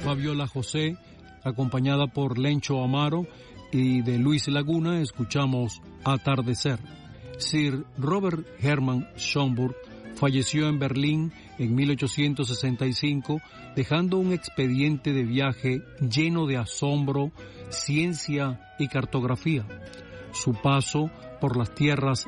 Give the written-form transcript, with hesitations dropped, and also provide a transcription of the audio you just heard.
Fabiola José, acompañada por Lencho Amaro, y de Luis Laguna escuchamos Atardecer. Sir Robert Hermann Schomburg falleció en Berlín en 1865, dejando un expediente de viaje lleno de asombro, ciencia y cartografía. Su paso por las tierras